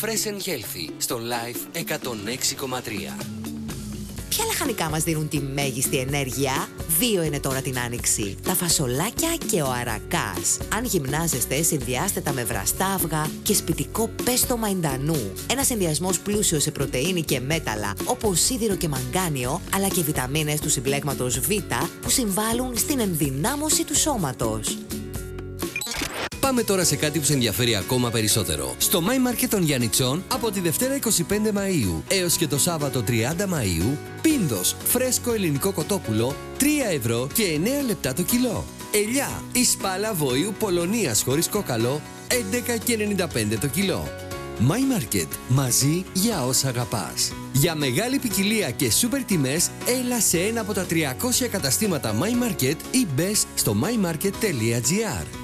Fresh and Healthy στο Life 106,3. Ποια λαχανικά μας δίνουν τη μέγιστη ενέργεια? 2 είναι τώρα την άνοιξη. Τα φασολάκια και ο αρακάς. Αν γυμνάζεστε, συνδυάστε τα με βραστά αυγά και σπιτικό πέστο μαϊντανού. Ένας συνδυασμός πλούσιος σε πρωτεΐνη και μέταλλα, όπως σίδηρο και μαγκάνιο, αλλά και βιταμίνες του συμπλέγματος Β, που συμβάλλουν στην ενδυνάμωση του σώματος. Πάμε τώρα σε κάτι που σε ενδιαφέρει ακόμα περισσότερο. Στο My Market των Γιαννιτσών από τη Δευτέρα 25 Μαΐου έως και το Σάββατο 30 Μαΐου, πίνδος φρέσκο ελληνικό κοτόπουλο 3 ευρώ και 9 λεπτά το κιλό. Ελιά ή σπάλα βόηου Πολωνίας χωρίς κόκαλο 11 και 95 το κιλό. My Market, μαζί για όσα αγαπάς. Για μεγάλη ποικιλία και σούπερ τιμές, έλα σε ένα από τα 300 καταστήματα My Market ή μπες στο mymarket.gr.